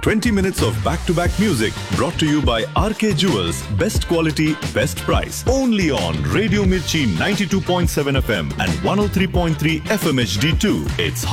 20 minutes of back-to-back music brought to you by RK Jewels. Best quality, best price. Only on Radio Mirchi 92.7 FM and 103.3 FM HD2. It's